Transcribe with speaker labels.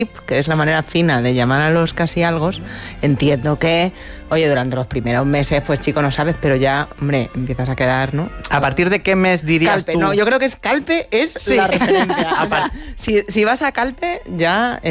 Speaker 1: que es la manera fina de llamar a los casi algos, entiendo que, oye, durante los primeros meses, pues chico, no sabes, pero ya, hombre, empiezas a quedar, ¿no?
Speaker 2: ¿A partir de qué mes dirías
Speaker 1: Calpe,
Speaker 2: tú?
Speaker 1: no, yo creo que Calpe es la referencia. O sea, si vas a Calpe, ya...